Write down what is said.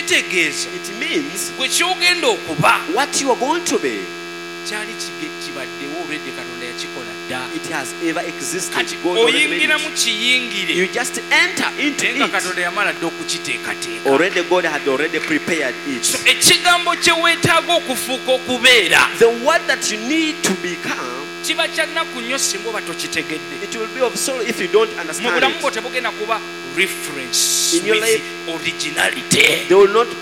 kitegeeza It means gwe kyogenda okuba what you are going to be, kyali kibaddewo olwedde Katonda yakikola dda. it has ever existed. Kati God already made oyingira it. mu kiyingire You just enter into naye nga it. Katonda yamala dda okukiteekateeka. Already God had already prepared So it. ekigambo kye weetaaga okufuuka okubeera The word that you need to become, kiba kya nnaku nnyo singa oba tokitegedde. it will be of sorrow if you don't Mu understand bulamu bwo it. tebugenda kuba reference In your with life, originality. They will not